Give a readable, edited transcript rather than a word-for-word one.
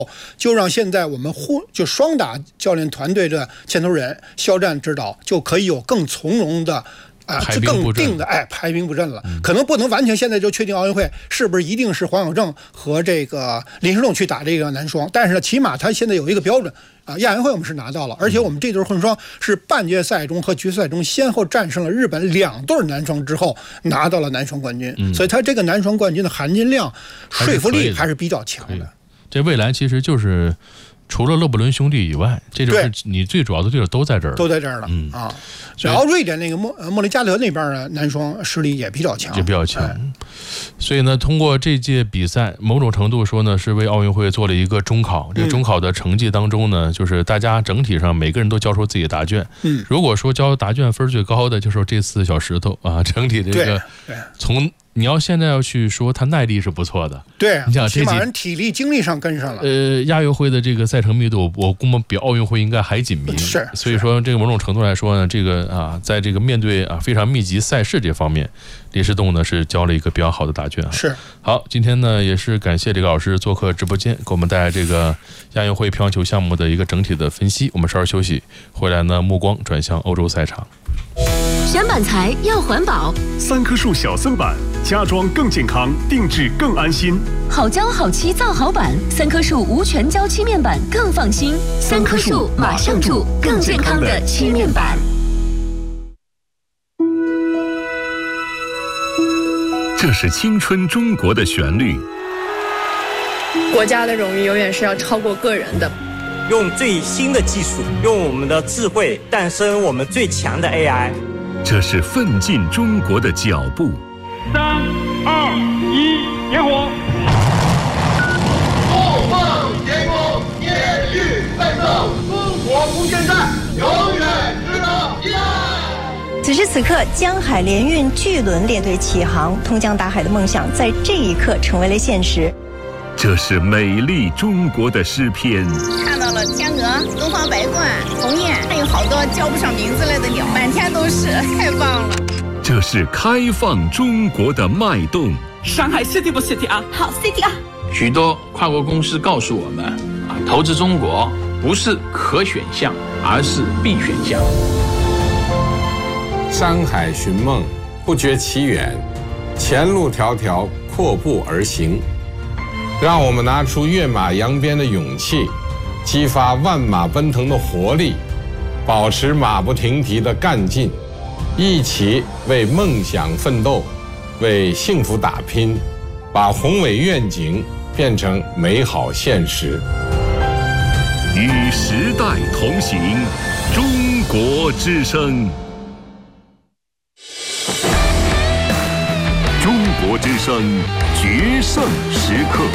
就让现在我们就双打教练团队的牵头人肖战指导就可以有更从容的更定的排兵布阵了。可能不能完全现在就确定奥运会是不是一定是黄晓正和这个林诗栋去打这个男双，但是呢，起码他现在有一个标准亚运会我们是拿到了，而且我们这对混双是半决赛中和决赛中先后战胜了日本2对男双之后拿到了男双冠军，所以他这个男双冠军的含金量、说服力还是比较强的。 这未来其实就是除了勒布伦兄弟以外，这就是你最主要的对手都在这儿了。然后瑞典那个莫雷加德那边的男双实力也比较强，所以呢，通过这届比赛，某种程度说呢，是为奥运会做了一个中考。这个中考的成绩当中呢，就是大家整体上每个人都交出自己的答卷。如果说交答卷分最高的，就是这次小石头啊，整体这个从。你要现在要去说他耐力是不错的，你想起码人体力精力上跟上了。 亚运会的这个赛程密度，我估摸比奥运会应该还紧密。所以说这个某种程度来说呢，这个在这个面对非常密集赛事这方面，林诗栋呢是交了一个比较好的答卷。好，今天呢也是感谢李老师做客直播间，给我们带来这个亚运会乒乓球项目的一个整体的分析。我们稍事休息，回来呢目光转向欧洲赛场。 选板材要环保 ，3棵树小森板，家装更健康，定制更安心。 好胶好漆造好板，3棵树无全胶漆面板更放心。3棵树马上住更健康的漆面板。 这是青春中国的旋律。 国家的荣誉永远是要超过个人的。 用最新的技术，用我们的智慧诞生我们最强的 AI。 这是奋进中国的脚步。 3、2、1，点火！ 怒放天空，野育奋斗，中国无限战，永远值得依赖。 此时此刻，江海联运巨轮列队起航，通江达海的梦想在这一刻成为了现实。 这是美丽中国的诗篇。 看到了天鹅、东方白鹳、鸿雁，还有好多叫不上名字来的鸟，满天都是，太棒了。 这是开放中国的脉动。 上海 City 不 City 啊？ 好 City 啊！ 许多跨国公司告诉我们，投资中国不是可选项，而是必选项。 山海寻梦，不觉其远，前路迢迢，阔步而行。让我们拿出跃马扬鞭的勇气，激发万马奔腾的活力，保持马不停蹄的干劲，一起为梦想奋斗，为幸福打拼，把宏伟愿景变成美好现实。 与时代同行，中国之声。中国之声决胜时刻。